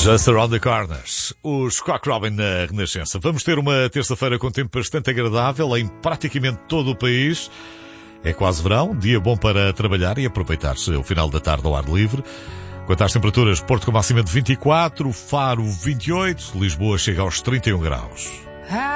Just Around the Corners, os Cock Robin na Renascença. Vamos ter uma terça-feira com tempo bastante agradável em praticamente todo o país. É quase verão, dia bom para trabalhar e aproveitar-se o final da tarde ao ar livre. Quanto às temperaturas, Porto com máxima de 24, Faro 28, Lisboa chega aos 31 graus.